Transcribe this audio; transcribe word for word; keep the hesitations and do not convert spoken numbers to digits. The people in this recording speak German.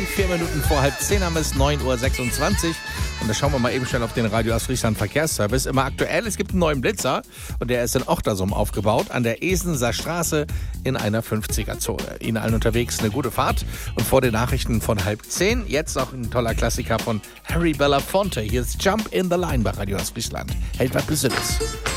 vier Minuten vor halb zehn haben es, neun Uhr sechsundzwanzig. Und da schauen wir mal eben schnell auf den Radio Ostfriesland Verkehrsservice. Immer aktuell, es gibt einen neuen Blitzer und der ist in Ochtersum aufgebaut, an der Esenser Straße in einer fünfziger-Zone. Ihnen allen unterwegs eine gute Fahrt und vor den Nachrichten von halb zehn, jetzt auch ein toller Klassiker von Harry Belafonte. Hier ist Jump in the Line bei Radio Ostfriesland. Hält was Besinntes.